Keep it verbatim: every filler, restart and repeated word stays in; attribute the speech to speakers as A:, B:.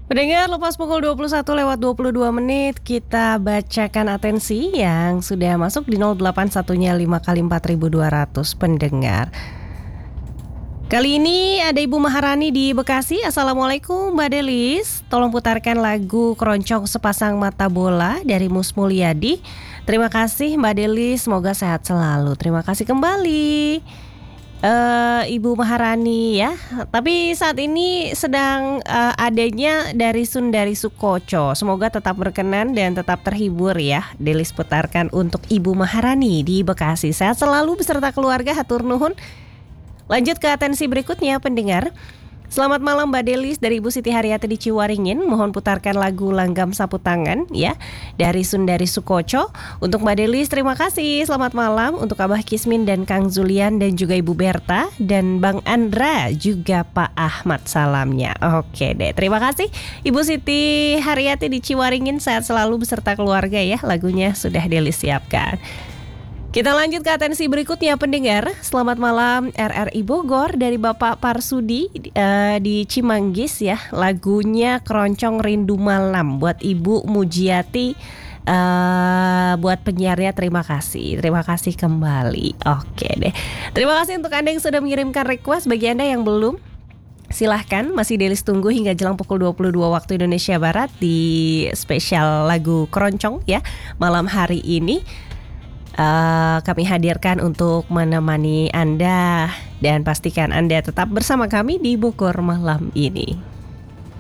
A: Pendengar, lepas pukul dua puluh satu lewat dua puluh dua menit, kita bacakan atensi yang sudah masuk di nol delapan satunya lima kali empat ribu dua ratus pendengar. Kali ini ada Ibu Maharani di Bekasi. Assalamualaikum Mbak Delis. Tolong putarkan lagu Keroncong Sepasang Mata Bola dari Mus Mulyadi. Terima kasih Mbak Delis, semoga sehat selalu. Terima kasih kembali uh, Ibu Maharani ya. Tapi saat ini sedang uh, adanya dari Sundari Sukoco. Semoga tetap berkenan dan tetap terhibur ya. Delis putarkan untuk Ibu Maharani di Bekasi. Sehat selalu beserta keluarga, hatur nuhun. Lanjut ke atensi berikutnya pendengar. Selamat malam Mbak Delis dari Ibu Siti Haryati di Ciwaringin. Mohon putarkan lagu Langgam Sapu Tangan ya dari Sundari Sukoco. Untuk Mbak Delis terima kasih. Selamat malam untuk Abah Kismin dan Kang Zulian dan juga Ibu Berta dan Bang Andra juga Pak Ahmad salamnya. Oke deh, terima kasih Ibu Siti Haryati di Ciwaringin, sehat selalu beserta keluarga ya. Lagunya sudah Delis siapkan. Kita lanjut ke atensi berikutnya pendengar. Selamat malam R R I Bogor dari Bapak Parsudi uh, di Cimanggis ya. Lagunya Keroncong Rindu Malam buat Ibu Mujiati, uh, buat penyiarnya terima kasih. Terima kasih kembali. Oke deh. Terima kasih untuk Anda yang sudah mengirimkan request. Bagi Anda yang belum, silahkan, masih Delis tunggu hingga jelang pukul dua puluh dua waktu Indonesia Barat di spesial lagu Keroncong ya malam hari ini. Uh, kami hadirkan untuk menemani Anda dan pastikan Anda tetap bersama kami di Bogor malam ini.